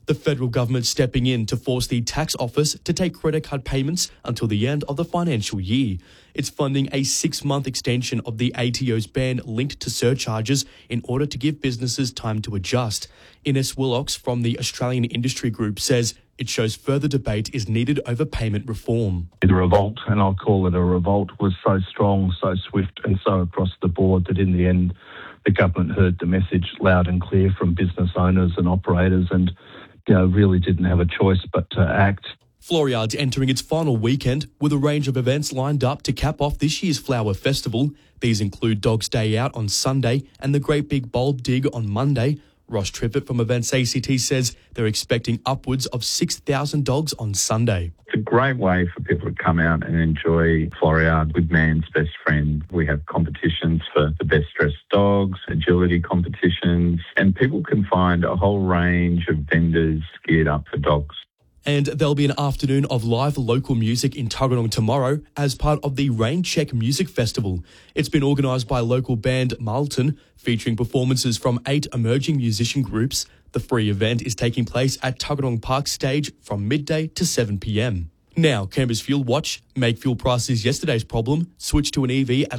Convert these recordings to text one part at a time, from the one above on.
The federal government stepping in to force the tax office to take credit card payments until the end of the financial year. It's funding a 6-month extension of the ATO's ban linked to surcharges in order to give businesses time to adjust. Ines Willocks from the Australian Industry Group says it shows further debate is needed over payment reform. The revolt, and I'll call it a revolt, was so strong, so swift and so across the board that in the end the government heard the message loud and clear from business owners and operators and really didn't have a choice but to act. Floriada's entering its final weekend with a range of events lined up to cap off this year's Flower Festival. These include Dogs Day Out on Sunday and the Great Big Bulb Dig on Monday. Ross Trippett from Events ACT says they're expecting upwards of 6,000 dogs on Sunday. It's a great way for people to come out and enjoy Floriade with man's best friend. We have competitions for the best dressed dogs, agility competitions, and people can find a whole range of vendors geared up for dogs. And there'll be an afternoon of live local music in Tuggeranong tomorrow as part of the Rain Check Music Festival. It's been organised by local band Marlton, featuring performances from 8 emerging musician groups. The free event is taking place at Tuggeranong Park Stage from midday to 7 p.m. Now, Canberra's Fuel Watch. Make fuel prices yesterday's problem. Switch to an EV at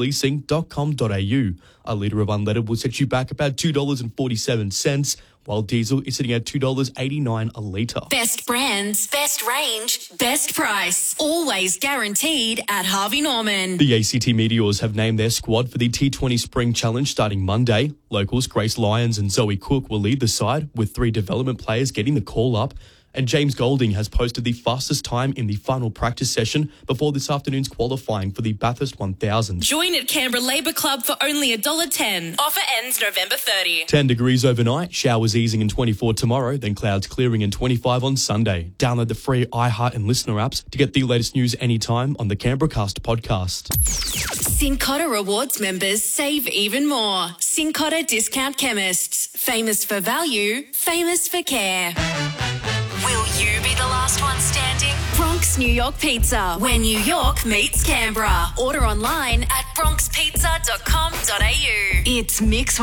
allianceleasing.com.au. A litre of unleaded will set you back about $2.47, while diesel is sitting at $2.89 a litre. Best brands, best range, best price. Always guaranteed at Harvey Norman. The ACT Meteors have named their squad for the T20 Spring Challenge starting Monday. Locals Grace Lyons and Zoe Cook will lead the side, with 3 development players getting the call-up. And James Golding has posted the fastest time in the final practice session before this afternoon's qualifying for the Bathurst 1000. Join at Canberra Labour Club for only $1.10. Offer ends November 30. 10 degrees overnight, showers easing in 24 tomorrow, then clouds clearing in 25 on Sunday. Download the free iHeart and Listener apps to get the latest news anytime on the Canberra Cast podcast. Cincotta Rewards members save even more. Cincotta Discount Chemists. Famous for value, famous for care. Will you be the last one standing? Bronx New York Pizza, where New York meets Canberra. Order online at bronxpizza.com.au. It's Mix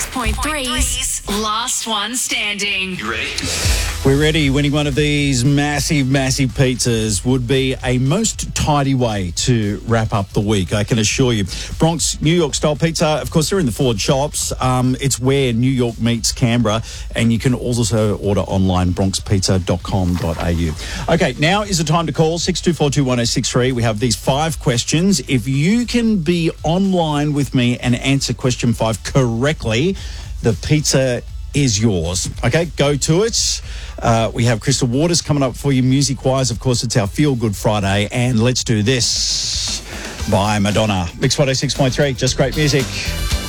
106.3's Last One Standing. You ready? We're ready. Winning one of these massive, massive pizzas would be a most tidy way to wrap up the week, I can assure you. Bronx New York style pizza, of course, they're in the Ford shops. It's where New York meets Canberra, and you can also order online, bronxpizza.com.au. Okay, now is the time to call 62421063. We have these 5 questions. If you can be online with me and answer question 5 correctly, the pizza is yours. Okay, go to it. We have Crystal Waters coming up for you music-wise. Of course, it's our Feel Good Friday, and Let's Do This by Madonna. Mix 106.3, just great music.